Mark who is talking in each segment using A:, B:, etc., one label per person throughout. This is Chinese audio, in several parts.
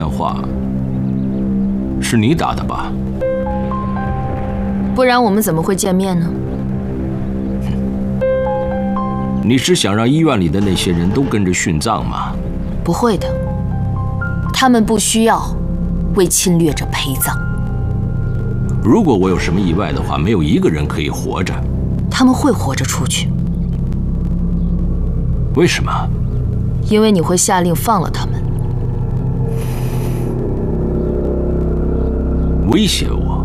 A: 电话是你打的吧？
B: 不然我们怎么会见面呢？
A: 你是想让医院里的那些人都跟着殉葬吗？
B: 不会的，他们不需要为侵略者陪葬。
A: 如果我有什么意外的话，没有一个人可以活着。
B: 他们会活着出去。
A: 为什么？
B: 因为你会下令放了他们。
A: 威胁我？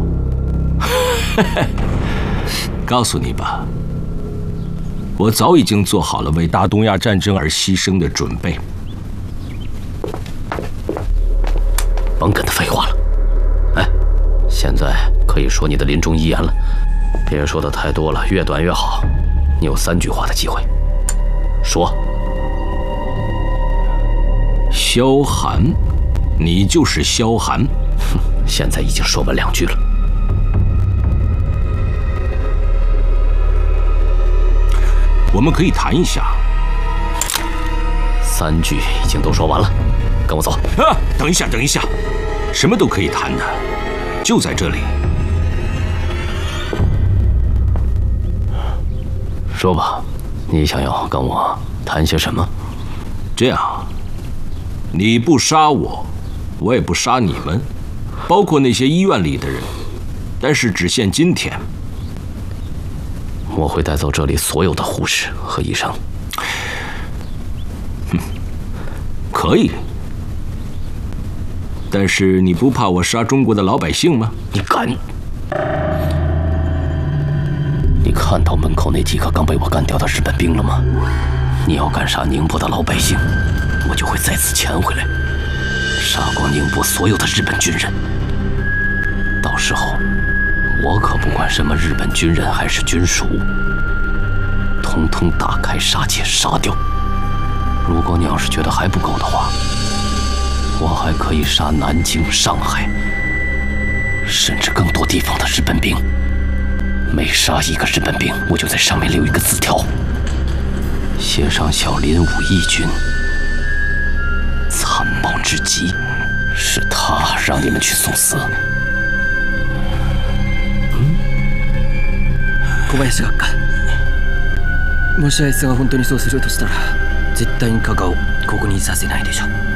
A: 告诉你吧，我早已经做好了为大东亚战争而牺牲的准备。
C: 甭跟他废话了。哎，现在可以说你的临终遗言了，别说的太多了，越短越好。你有3句话的机会，说。
A: 萧寒，你就是萧寒。
C: 哼，现在已经说完2句了。
A: 我们可以谈一下。
C: 3句已经都说完了，跟我走。
A: 啊，等一下，等一下，什么都可以谈的，就在这里。
C: 说吧，你想要跟我谈些什么？
A: 这样，你不杀我，我也不杀你们，包括那些医院里的人，但是只限今天。
C: 我会带走这里所有的护士和医生。
A: 可以，但是你不怕我杀中国的老百姓吗？
C: 你敢？你看到门口那几个刚被我干掉的日本兵了吗？你要敢杀宁波的老百姓，我就会再次潜回来，杀光宁波所有的日本军人。到时候，我可不管什么日本军人还是军属，统统打开杀戒杀掉。如果你要是觉得还不够的话，我还可以杀南京、上海，甚至更多地方的日本兵。每杀一个日本兵，我就在上面留一个字条，写上小林武义军。残暴至极，是他让你们去送死。
D: 小林閣下、もしあいつが本当にそうするとしたら、絶対に加賀をここにいさせないでしょ。